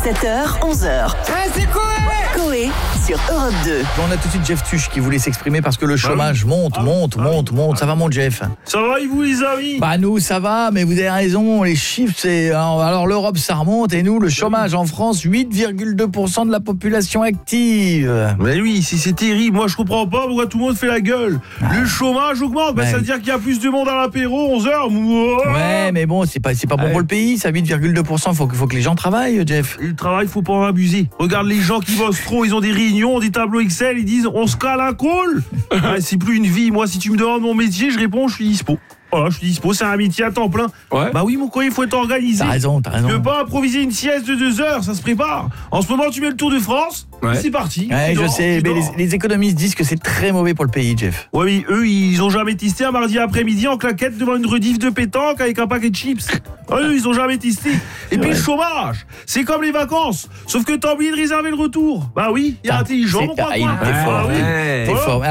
7h, 11h. C'est quoi? Coé sur Europe 2. On a tout de suite Jeff Tuch qui voulait s'exprimer parce que le chômage monte. Ça va mon Jeff? Ça va et vous les amis? Bah nous ça va, mais vous avez raison, les chiffres c'est... Alors l'Europe ça remonte et nous le chômage en France, 8,2% de la population active. Mais oui, c'est terrible, moi je comprends pas pourquoi tout le monde fait la gueule. Le chômage augmente, ça veut dire qu'il y a plus de monde à l'apéro, 11h. Ouais mais bon, c'est pas bon pour le pays, ça 8,2%, faut que les gens travaillent Jeff. Et le travail, faut pas en abuser. Regarde les gens qui bossent trop, ils ont des réunions, des tableaux Excel, ils disent on se cale un call. C'est plus une vie, moi si tu me demandes mon métier, je réponds je suis dispo. Voilà, je suis dispo, c'est un métier à temps plein. Ouais. Bah oui, mon coin, il faut être organisé. T'as raison. Tu peux pas improviser une sieste de 2 heures, ça se prépare. En ce moment, tu mets le Tour de France, c'est parti. Ouais, je sais, mais les économistes disent que c'est très mauvais pour le pays, Jeff. Ouais, mais eux, ils ont jamais testé un mardi après-midi en claquette devant une rediff de pétanque avec un paquet de chips. Eux, ils ont jamais testé. Et puis le chômage, c'est comme les vacances, sauf que t'as oublié de réserver le retour. Bah oui, il est intelligent, mon coin. T'es fort.